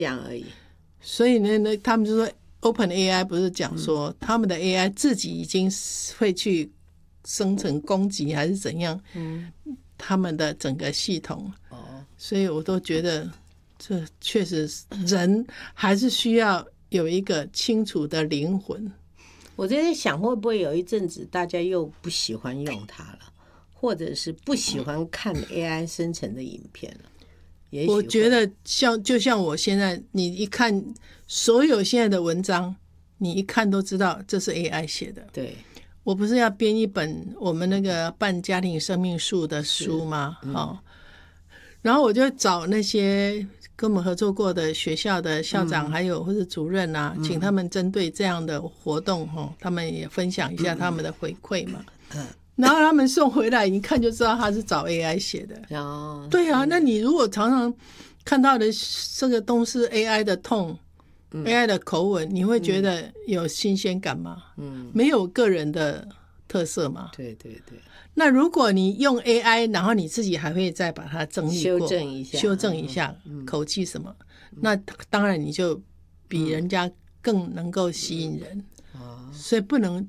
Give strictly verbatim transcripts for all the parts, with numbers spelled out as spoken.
这样而已。 所以呢，那他们就说 OpenAI 不是讲说、嗯、他们的 A I 自己已经会去生成攻击还是怎样，嗯，他们的整个系统。哦，所以我都觉得这确实人还是需要有一个清楚的灵魂。 我在想会不会有一阵子大家又不喜欢用它了，或者是不喜欢看 A I 生成的影片了。也许我觉得像就像我现在，你一看所有现在的文章，你一看都知道这是 A I 写的。 对， 我不是要编一本我们那个办家庭生命树的书吗？嗯哦、然后我就找那些跟我们合作过的学校的校长还有或者主任啊、嗯、请他们针对这样的活动、哦、他们也分享一下他们的回馈嘛、嗯、然后他们送回来一看就知道他是找 A I 写的、哦、对啊，那你如果常常看到的这个都是 A I 的痛、嗯、A I 的口吻，你会觉得有新鲜感吗？嗯，没有个人的特色嘛。 对对对。 那如果你用 A I， 然后你自己还会再把它整理过修正一下修正一下、嗯、口气什么、嗯、那当然你就比人家更能够吸引人、嗯、所以不能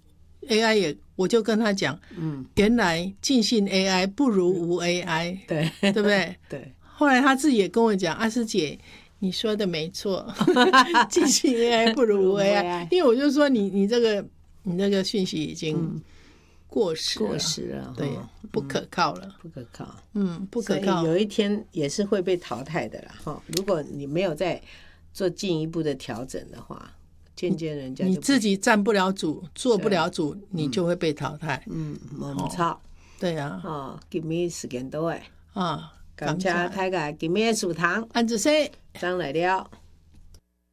A I 也我就跟他讲、嗯、原来尽信 A I 不如无 A I、嗯、 对对不对？ 对。 后来他自己也跟我讲，阿师姐你说的没错尽信 A I 不如无 A I 因为我就说你你这个你这个讯息已经、嗯过时了， 过时了， 对，不可靠了， 不可靠， 嗯，不可靠， 所以有一天也是会被淘汰的啦，哈。如果你没有再做进一步的调整的话，渐渐人家就你自己站不了主，做不了主，你就会被淘汰。 嗯，我唔錯， 对啊， 哦，今日時間到誒， 啊， 感謝大家今日的收聽， 安子生， 張來了。